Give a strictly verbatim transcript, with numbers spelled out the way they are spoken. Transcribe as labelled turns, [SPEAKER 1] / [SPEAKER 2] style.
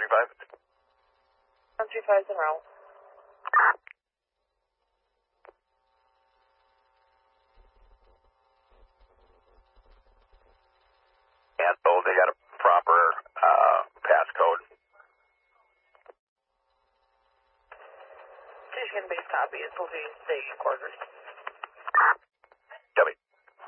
[SPEAKER 1] three five.
[SPEAKER 2] one three five is en route.
[SPEAKER 1] And so they got a proper uh, passcode.
[SPEAKER 2] Michigan base copy. It's moving state quarters.